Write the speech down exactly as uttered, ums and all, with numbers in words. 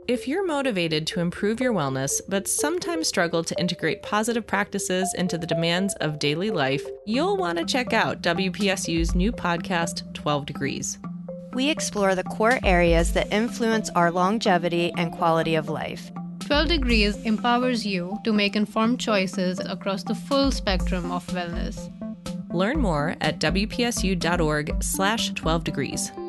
If you're motivated to improve your wellness, but sometimes struggle to integrate positive practices into the demands of daily life, you'll want to check out W P S U's new podcast, twelve degrees. We explore the core areas that influence our longevity and quality of life. twelve degrees empowers you to make informed choices across the full spectrum of wellness. Learn more at W P S U dot org slash twelve degrees.